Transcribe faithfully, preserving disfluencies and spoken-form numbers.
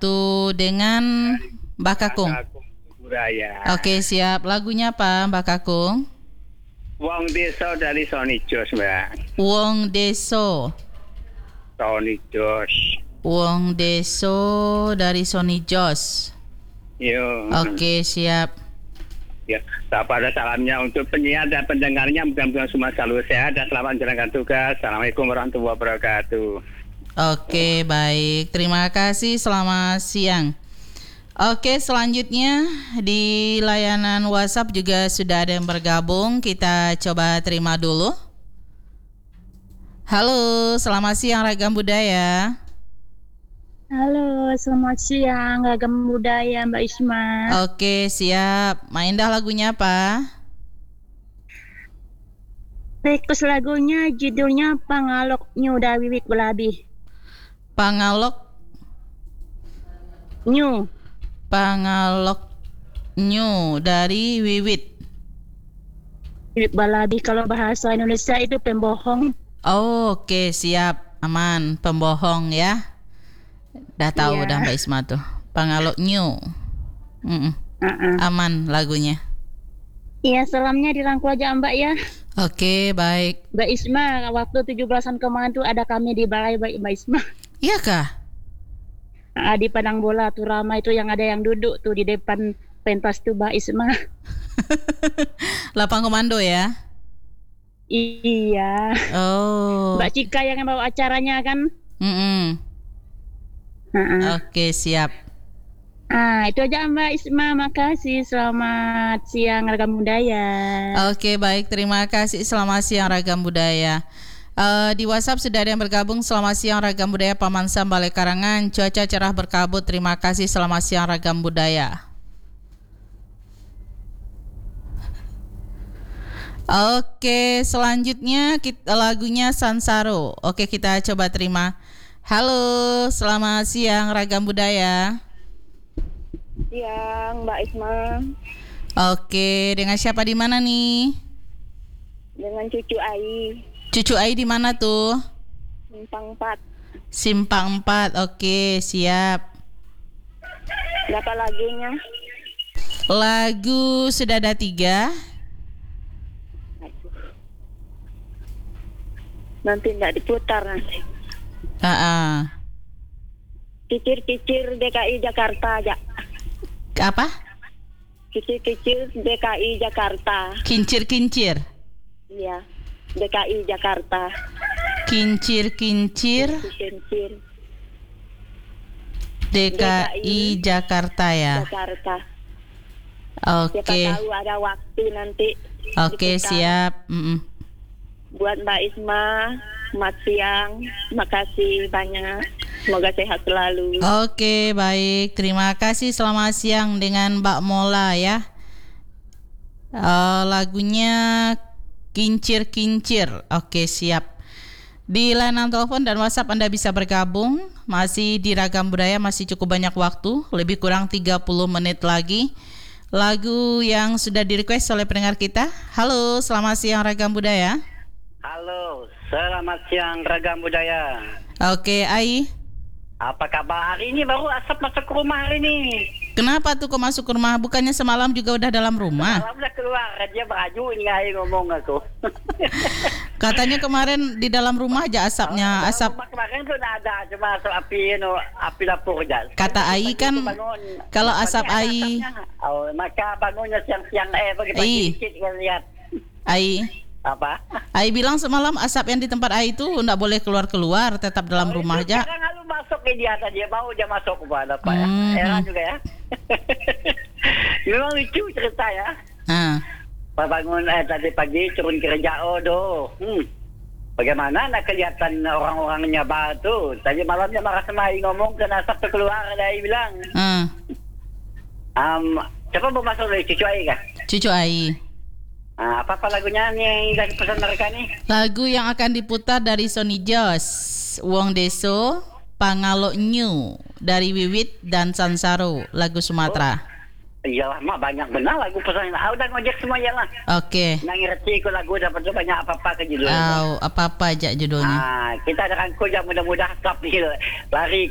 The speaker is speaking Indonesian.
waktu dengan Mbak Kakung. Budaya. Oke, siap. Lagunya apa, Mbak Kakung? Wong Deso dari Sony Jos, Mbak. Wong Deso. Sony Jos. Wong Deso dari Sony Jos. Yo. Oke, siap. Ya, tak pada salamnya untuk penyiar dan pendengarnya, mudah-mudahan semua selalu sehat dan selamat menjalankan tugas. Assalamualaikum warahmatullahi wabarakatuh. Oke, baik. Terima kasih. Selamat siang. Oke, selanjutnya di layanan WhatsApp juga sudah ada yang bergabung. Kita coba terima dulu. Halo, selamat siang Ragam Budaya. Halo, selamat siang Ragam Budaya Mbak Isma. Oke, siap. Maindah lagunya apa? Request lagunya judulnya Pangalok Nyu dari Wiwit Belabi. Pangalok Nyu. Pangalok Nyu dari Wiwit. Wiwit Belabi, kalau bahasa Indonesia itu pembohong. Oh, oke, siap. Aman, pembohong ya. Dah tahu Iya. dah Mbak Isma tuh. Pangalok Nyu. Mm-mm. Uh-uh. Aman lagunya. Iya, salamnya dirangkul aja Mbak ya. Oke, baik. Mbak Isma, waktu tujuh belasan kemarin tuh ada kami di balai Mbak Isma. Iya kah? Nah, di padang bola tuh ramai tuh yang ada yang duduk tuh di depan pentas tuh Mbak Isma. Lapang komando ya? Iya. Oh. Mbak Cika yang bawa acaranya kan. Mm-mm. Uh-uh. Oke, siap. Ah, itu aja Mbak Isma, makasih. Selamat siang Ragam Budaya. Oke, baik. Terima kasih. Selamat siang Ragam Budaya. Uh, di WhatsApp sudah ada yang bergabung. Selamat siang Ragam Budaya Paman Sam Balai Karangan. Cuaca cerah berkabut. Terima kasih. Selamat siang Ragam Budaya. Oke, selanjutnya kita, lagunya Sansaro. Oke, kita coba terima. Halo, selamat siang Ragam Budaya. Siang Mbak Isma. Oke, dengan siapa di mana nih? Dengan cucu Ai. Cucu Ai di mana tuh? Simpang empat. Simpang empat. Oke, siap. Berapa lagunya? Lagu sudah ada tiga. Nanti enggak diputar nanti. Uh-uh. Kicir-kicir D K I Jakarta aja. Apa? Kicir-kicir D K I Jakarta. Kincir-kincir. Iya. D K I Jakarta. Kincir-kincir Kincir D K I Jakarta ya. Jakarta. Oke. Siapa tahu ada waktu nanti. Oke, diputar. siap. Mm-mm. Buat Mbak Isma, selamat siang. Terima kasih banyak. Semoga sehat selalu. Oke, baik. Terima kasih. Selamat siang dengan Mbak Mola ya. Uh, lagunya Kincir-kincir. Oke, siap. Di layanan telepon dan WhatsApp Anda bisa bergabung. Masih di Ragam Budaya, masih cukup banyak waktu. Lebih kurang tiga puluh menit lagi. Lagu yang sudah di-request oleh pendengar kita. Halo, selamat siang Ragam Budaya. Halo, selamat siang Ragam Budaya. Oke, Ai. Apa kabar hari ini? Baru asap masuk ke rumah hari ini. Kenapa tuh kok masuk ke rumah? Bukannya semalam juga udah dalam rumah? Malam udah keluar, dia baju ini Ai ngomong aku. Katanya kemarin di dalam rumah aja asapnya, Oh, asap. rumah kemarin tuh nggak ada, cuma asap api, you know, api dapur aja. Kata Ai kan, kalau asap Ai, oh, maka bangunnya siang-siang eh Ai. pagi-pagi dikit kan lihat. Ai, Apa? Ai bilang semalam asap yang di tempat Ai itu nggak boleh keluar-keluar, tetap dalam Oh, rumah itu aja. sekarang lalu masuk ke dia tadi, mau dia masuk ke mana Pak ya? Hmm. Heran juga ya. Memang lucu cerita ya. Nah, Pak bangun eh tadi pagi turun kerja, oh doh. Hmm. Bagaimana nak kelihatan orang-orangnya batu? Tadi malamnya marah sama Ai ngomong kena asap tuh keluar, ada Ai bilang. uh, Um, coba mau masuk dari cucu Ai kah? cucu Ai. Ah, apa-apa lagunya nih yang dari pesan mereka nih? Lagu yang akan diputar dari Sony Jos, Wong Deso, Pangalok Nyu dari Wiwit dan Sansaro, lagu Sumatera. Iyalah mak banyak benar lagu pesan. Ah, udah ngojek semua ya lah. Oke. Nang ngerti ko lagu dapat tuh banyak apa-apa ke judulnya. Oh, apa-apa aja judulnya. Ah, kita ada rangkul yang mudah-mudahan klub nih lari